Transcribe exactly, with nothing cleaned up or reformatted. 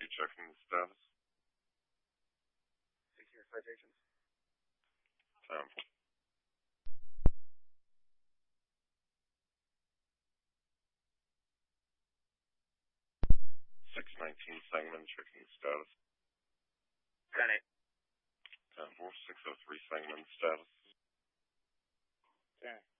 checking the status. Six year citations. ten four. six nineteen Sangamon checking status. ten eight. ten four. six oh three Sangamon status. Okay.